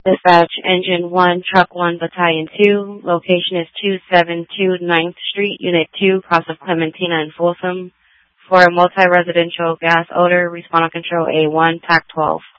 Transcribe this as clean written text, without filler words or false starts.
Dispatch Engine 1, Truck 1, Battalion 2. Location is 272 9th Street, Unit 2, cross of Clementina and Folsom. For a multi-residential gas odor, respond on control A1, TAC 12.